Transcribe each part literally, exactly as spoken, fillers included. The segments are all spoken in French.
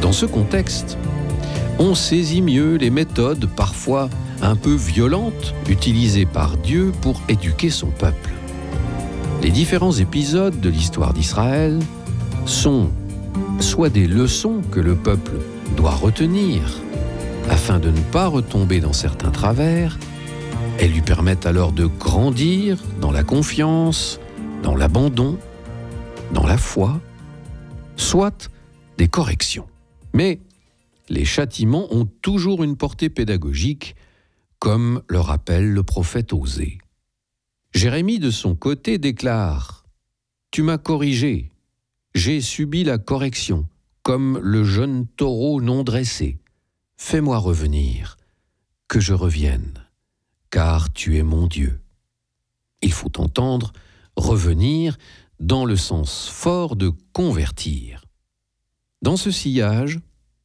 Dans ce contexte, on saisit mieux les méthodes parfois un peu violentes utilisées par Dieu pour éduquer son peuple. Les différents épisodes de l'histoire d'Israël sont soit des leçons que le peuple doit retenir afin de ne pas retomber dans certains travers. Elles lui permettent alors de grandir dans la confiance, dans l'abandon, dans la foi, soit des corrections. Mais les châtiments ont toujours une portée pédagogique, comme le rappelle le prophète Osée. Jérémie, de son côté, déclare « Tu m'as corrigé, j'ai subi la correction, comme le jeune taureau non dressé. Fais-moi revenir, que je revienne, car tu es mon Dieu. » Il faut entendre « revenir » dans le sens fort de convertir. Dans ce sillage,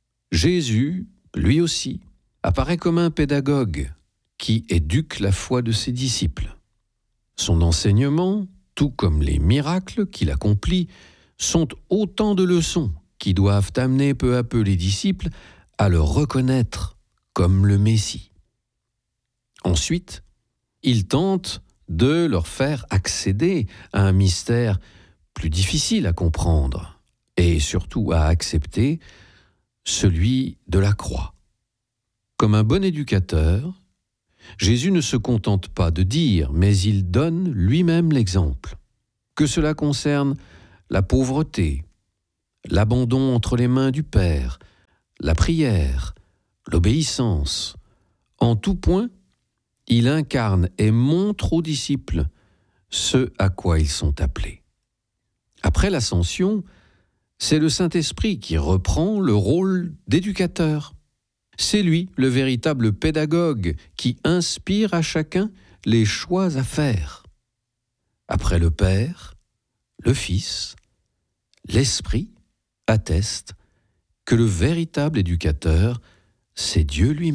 Jésus, lui aussi, apparaît comme un pédagogue qui éduque la foi de ses disciples. Son enseignement, tout comme les miracles qu'il accomplit, sont autant de leçons qui doivent amener peu à peu les disciples à le reconnaître comme le Messie. Ensuite, il tente de leur faire accéder à un mystère plus difficile à comprendre et surtout à accepter, celui de la croix. Comme un bon éducateur, Jésus ne se contente pas de dire, mais il donne lui-même l'exemple. Que cela concerne la pauvreté, l'abandon entre les mains du Père, la prière, l'obéissance. En tout point, il incarne et montre aux disciples ce à quoi ils sont appelés. Après l'ascension, c'est le Saint-Esprit qui reprend le rôle d'éducateur. C'est lui, le véritable pédagogue, qui inspire à chacun les choix à faire. Après le Père, le Fils, l'Esprit atteste que le véritable éducateur, c'est Dieu lui-même.